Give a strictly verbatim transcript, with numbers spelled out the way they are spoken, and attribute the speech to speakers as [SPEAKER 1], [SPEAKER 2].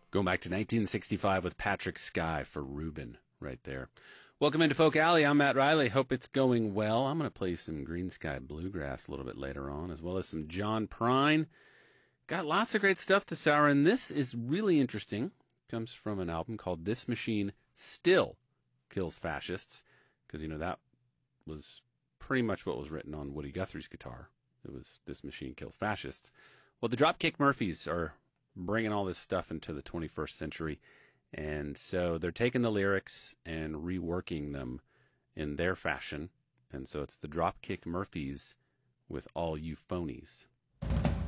[SPEAKER 1] Going back to nineteen sixty-five with Patrick Sky for Reuben right there. Welcome into Folk Alley. I'm Matt Riley. Hope it's going well. I'm going to play some Green Sky Bluegrass a little bit later on, as well as some John Prine. Got lots of great stuff to sour, and this is really interesting. Comes from an album called This Machine Still Kills Fascists, because, you know, that was pretty much what was written on Woody Guthrie's guitar. It was This Machine Kills Fascists. Well, the Dropkick Murphys are bringing all this stuff into the twenty-first century, and so they're taking the lyrics and reworking them in their fashion, and so it's the Dropkick Murphys with All You Phonies.